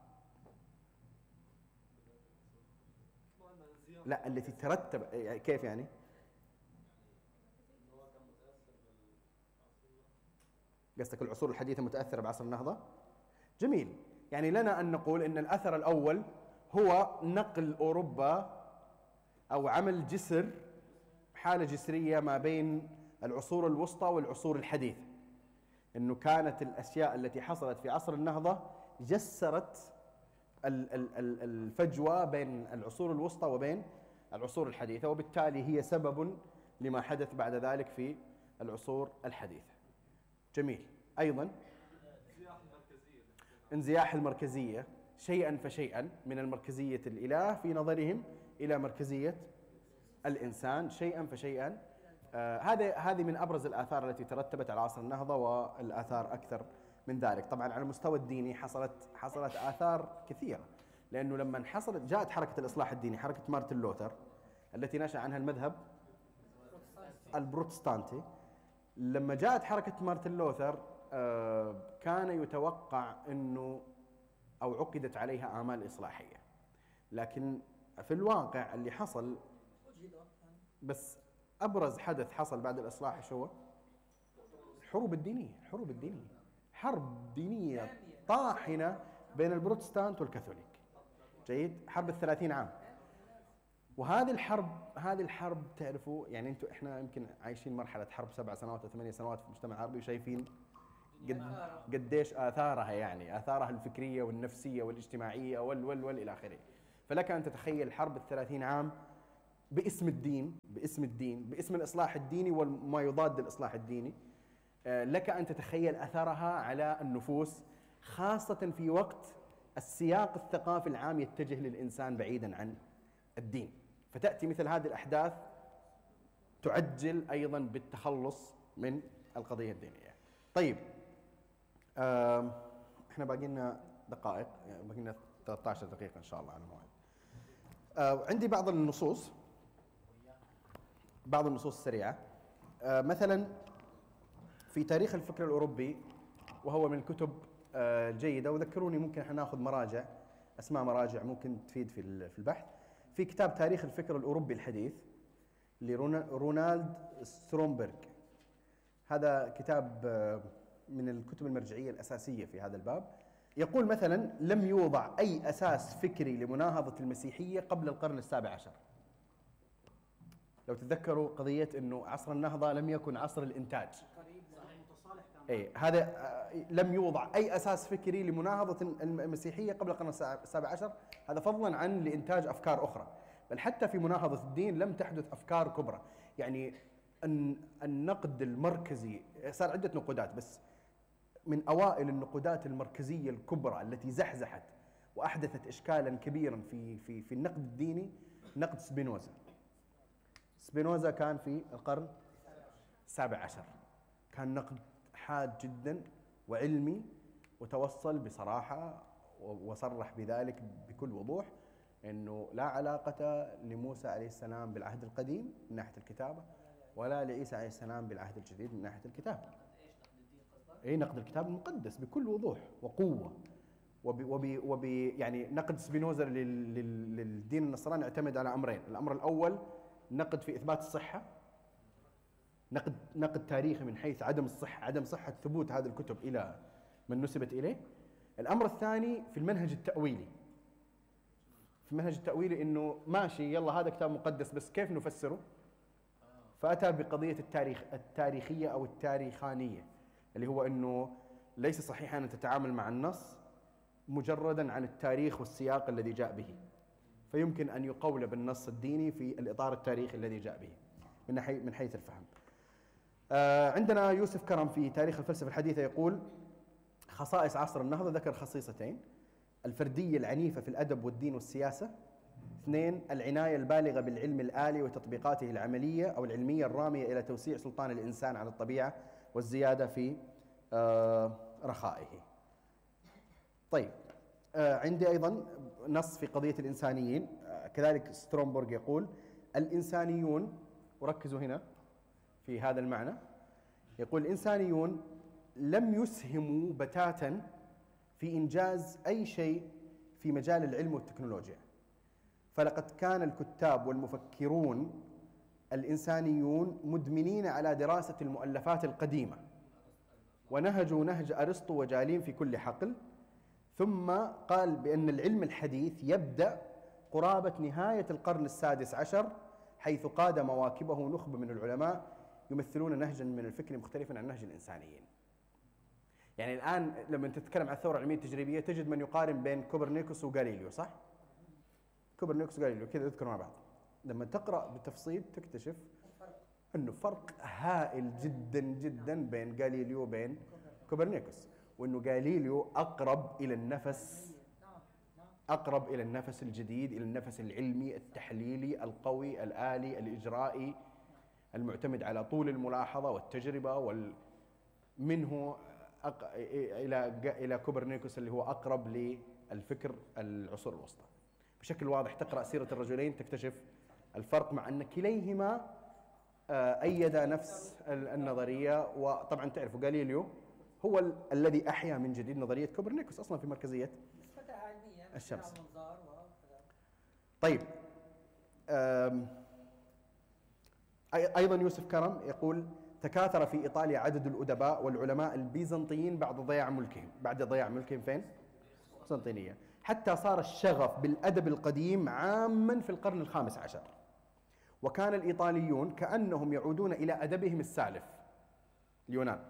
لا، التي ترتب كيف يعني؟ قصدك العصور الحديثة متأثرة بعصر النهضة؟ جميل. يعني لنا أن نقول أن الأثر الأول هو نقل أوروبا أو عمل جسر، حالة جسرية ما بين العصور الوسطى والعصور الحديثة. أنه كانت الأشياء التي حصلت في عصر النهضة جسرت الفجوة بين العصور الوسطى وبين العصور الحديثة، وبالتالي هي سبب لما حدث بعد ذلك في العصور الحديثة. جميل. أيضا انزياح المركزية شيئا فشيئا، من المركزية الإله في نظرهم إلى مركزية الإنسان شيئا فشيئا. آه هذا هذه من أبرز الآثار التي ترتبت على عصر النهضة، والآثار أكثر من ذلك. طبعا على المستوى الديني حصلت حصلت آثار كثيرة، لأنه لما حصلت جاءت حركة الإصلاح الديني، حركة مارتن لوثر التي نشأ عنها المذهب البروتستانتي. لما جاءت حركة مارتن لوثر آه كان يتوقع أنه أو عقدت عليها آمال إصلاحية، لكن في الواقع اللي حصل بس أبرز حدث حصل بعد الإصلاح شو؟ الحروب الدينية. الحروب الدينية حرب دينية طاحنة بين البروتستانت والكاثوليك، جيد، حرب الثلاثين عام. وهذه الحرب هذه الحرب تعرفوا يعني انتم احنا يمكن عايشين مرحله حرب سبع سنوات او ثمانية سنوات في المجتمع العربي، وشايفين قد قديش اثارها، يعني اثارها الفكريه والنفسيه والاجتماعيه وال وال وال الى اخره. فلك أن تتخيل حرب الثلاثين عام باسم الدين باسم الدين باسم الإصلاح الديني وما يضاد الإصلاح الديني. لك أن تتخيل أثرها على النفوس، خاصة في وقت السياق الثقافي العام يتجه للإنسان بعيدا عن الدين، فتأتي مثل هذه الأحداث تعجل أيضا بالتخلص من القضية الدينية. طيب احنا باقي لنا دقائق، يعني باقي لنا ثلاثة عشر دقيقة إن شاء الله على الموعد. عندي بعض النصوص بعض النصوص السريعة. مثلا في تاريخ الفكر الأوروبي، وهو من الكتب الجيدة، وذكروني ممكن احنا ناخذ مراجع، أسماء مراجع ممكن تفيد في في البحث. في كتاب تاريخ الفكر الأوروبي الحديث لرونالد سترومبرغ، هذا كتاب من الكتب المرجعية الأساسية في هذا الباب. يقول مثلا: لم يوضع أي أساس فكري لمناهضة المسيحية قبل القرن السابع عشر. لو تتذكروا قضية أنه عصر النهضة لم يكن عصر الإنتاج، أي هذا لم يوضع أي أساس فكري لمناهضة المسيحية قبل القرن السابع عشر، هذا فضلا عن لإنتاج أفكار أخرى. بل حتى في مناهضة الدين لم تحدث أفكار كبرى، يعني النقد المركزي صار عدة نقودات، بس من أوائل النقودات المركزية الكبرى التي زحزحت وأحدثت إشكالا كبيرا في في في النقد الديني نقد سبينوزا. سبينوزا كان في القرن السابع عشر، كان نقد حاد جدا وعلمي، وتوصل بصراحة وصرح بذلك بكل وضوح أنه لا علاقة لموسى عليه السلام بالعهد القديم من ناحية الكتابة، ولا لعيسى عليه السلام بالعهد الجديد من ناحية الكتابة. أي نقد الكتاب المقدس بكل وضوح وقوة، وب وب وب يعني نقد سبينوزا للدين النصراني يعتمد على أمرين: الأمر الأول نقد في إثبات الصحة، نقد نقد تاريخي من حيث عدم الصحة عدم صحة ثبوت هذه الكتب إلى من نسبت إليه. الأمر الثاني في المنهج التأويلي، في المنهج التأويلي إنه ماشي يلا هذا كتاب مقدس بس كيف نفسره؟ فأتى بقضية التاريخ التاريخية أو التاريخانية، اللي هو إنه ليس صحيحا أن تتعامل مع النص مجردا عن التاريخ والسياق الذي جاء به، فيمكن أن يقول بالنص الديني في الإطار التاريخي الذي جاء به من حيث من حيث الفهم. آه عندنا يوسف كرم في تاريخ الفلسفة الحديثة يقول: خصائص عصر النهضة، ذكر خصيصتين: الفردية العنيفة في الأدب والدين والسياسة، اثنين العناية البالغة بالعلم الآلي وتطبيقاته العملية أو العلمية الرامية إلى توسيع سلطان الإنسان على الطبيعة والزيادة في آه رخائه. طيب آه عندي أيضا نص في قضية الإنسانيين، آه كذلك سترومبرغ يقول: الإنسانيون، وركزوا هنا في هذا المعنى، يقول: الإنسانيون لم يسهموا بتاتا في إنجاز أي شيء في مجال العلم والتكنولوجيا، فلقد كان الكتاب والمفكرون الإنسانيون مدمنين على دراسة المؤلفات القديمة، ونهجوا نهج أرسطو وجالين في كل حقل. ثم قال بأن العلم الحديث يبدأ قرابة نهاية القرن السادس عشر، حيث قاد مواكبه نخبة من العلماء يمثلون نهجا من الفكر مختلفا عن نهج الإنسانيين. يعني الآن لما تتكلم عن الثورة العلمية التجريبية تجد من يقارن بين كوبرنيكوس وغاليليو، صح؟ كوبرنيكوس وغاليليو كذا يذكروا مع بعض، لما تقرأ بالتفصيل تكتشف أنه فرق هائل جدا جدا بين غاليليو وبين كوبرنيكوس، وأنه غاليليو أقرب إلى النفس أقرب إلى النفس الجديد، إلى النفس العلمي التحليلي القوي الآلي الإجرائي المعتمد على طول الملاحظة والتجربة، ومنه أق... إلى إلى كوبرنيكوس اللي هو أقرب للفكر العصور الوسطى. بشكل واضح تقرأ سيرة الرجلين تكتشف الفرق، مع أن كليهما أيد نفس النظرية. وطبعا تعرفوا غاليليو هو ال... الذي أحيا من جديد نظرية كوبرنيكوس أصلا في مركزية الشمس. طيب أيضا يوسف كرم يقول: تكاثر في إيطاليا عدد الأدباء والعلماء البيزنطيين بعد ضياع ملكهم بعد ضياع ملكهم فين؟ القسطنطينية، حتى صار الشغف بالأدب القديم عاما في القرن الخامس عشر، وكان الإيطاليون كأنهم يعودون إلى أدبهم السالف، اليونان،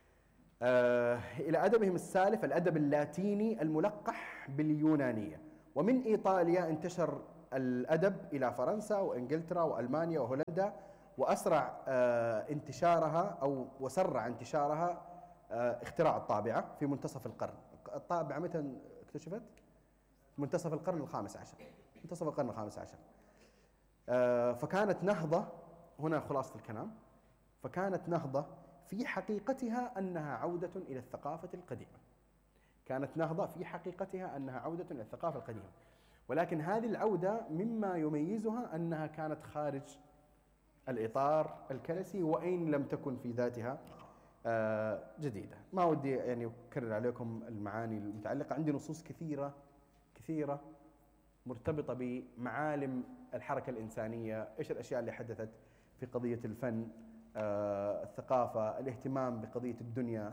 آه إلى أدبهم السالف الأدب اللاتيني الملقح باليونانية، ومن إيطاليا انتشر الأدب إلى فرنسا وإنجلترا وألمانيا وهولندا، وأسرع انتشارها أو وسرع انتشارها اختراع الطابعة في منتصف القرن. الطابعة متى اكتشفت؟ منتصف القرن الخامس عشر، منتصف القرن الخامس عشر. فكانت نهضة، هنا خلاصة الكلام، فكانت نهضة في حقيقتها أنها عودة إلى الثقافة القديمة. كانت نهضة في حقيقتها أنها عودة إلى الثقافة القديمة، ولكن هذه العودة مما يميزها أنها كانت خارج الإطار الكنسي، وإن لم تكن في ذاتها جديدة. ما ودي يعني أكرر عليكم المعاني المتعلقة، عندي نصوص كثيرة كثيرة مرتبطة بمعالم الحركة الإنسانية، إيش الأشياء اللي حدثت في قضية الفن، الثقافة، الاهتمام بقضية الدنيا،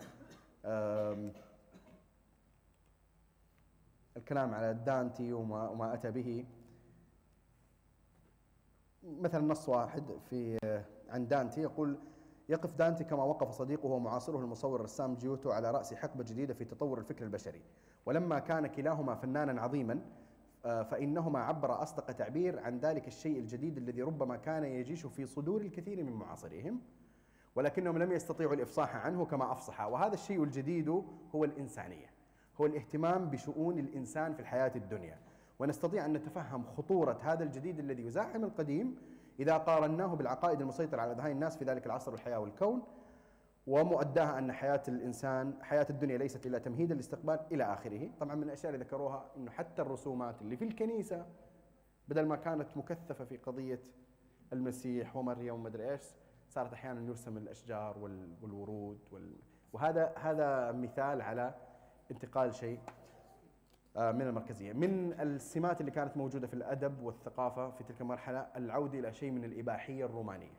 الكلام على دانتي وما, وما أتى به. مثلا نص واحد في عن دانتي يقول: يقف دانتي كما وقف صديقه ومعاصره المصور الرسام جيوتو على رأس حقبة جديدة في تطور الفكر البشري، ولما كان كلاهما فنانا عظيما فإنهما عبر أصدق تعبير عن ذلك الشيء الجديد الذي ربما كان يجيش في صدور الكثير من معاصريهم، ولكنهم لم يستطيعوا الإفصاح عنه كما أفصح. وهذا الشيء الجديد هو الإنسانية، هو الاهتمام بشؤون الإنسان في الحياة الدنيا. ونستطيع أن نتفهم خطورة هذا الجديد الذي يزاحم القديم إذا قارناه بالعقائد المسيطرة على أذهان الناس في ذلك العصر والحياة والكون، ومؤداها أن حياة الإنسان، حياة الدنيا ليست إلا تمهيدا للاستقبال إلى آخره. طبعا من الأشياء اللي ذكروها أنه حتى الرسومات اللي في الكنيسة بدل ما كانت مكثفة في قضية المسيح ومريم ومدري إيش، صارت أحيانا يرسم الأشجار والورود وال... وهذا هذا مثال على انتقال شيء من المركزية. من السمات اللي كانت موجودة في الأدب والثقافة في تلك المرحلة العودة إلى شيء من الإباحية الرومانية،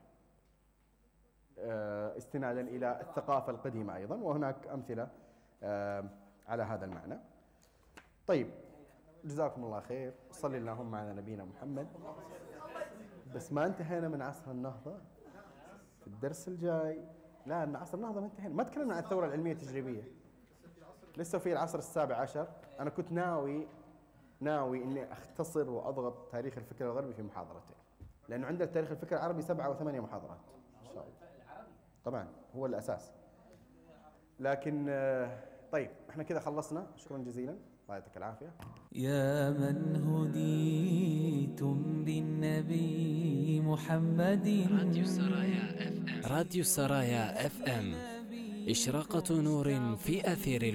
استنادا إلى الثقافة القديمة أيضا، وهناك أمثلة على هذا المعنى. طيب، جزاكم الله خير، صلي اللهم على نبينا محمد. بس ما انتهينا من عصر النهضة في الدرس الجاي. لا، من عصر النهضة ما انتهينا، ما تكلمنا عن الثورة العلمية التجريبية، لسه في العصر السابع عشر. أنا كنت ناوي ناوي إني أختصر وأضغط تاريخ الفكر الغربي في محاضرتين، لأنه عندنا تاريخ الفكر العربي سبعة وثمانية محاضرات إن شاء الله. طبعا هو الأساس، لكن طيب احنا كذا خلصنا. شكرا جزيلا، الله يعطيك العافية. يا من هديتم بالنبي محمد. راديو سرايا اف ام. راديو سرايا اف ام، إشراقة نور في أثير